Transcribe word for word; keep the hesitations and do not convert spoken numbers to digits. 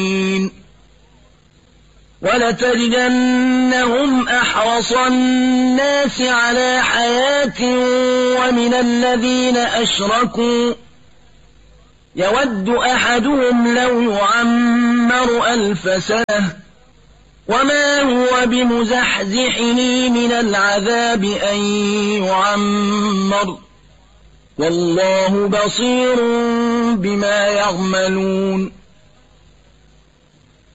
وَلَتَجِدَنَّهُمْ أَحْرَصَ النَّاسِ عَلَىٰ حَيَاةٍ وَمِنَ الَّذِينَ أَشْرَكُوا يَوَدُّ أَحَدُهُمْ لَوْ يُعَمَّرُ أَلْفَ سَنَةٍ وَمَا هُوَ بِمُزَحْزِحِهِ مِنَ الْعَذَابِ أَن يُعَمَّرَ ۗ وَاللَّهُ بَصِيرٌ بِمَا يَعْمَلُونَ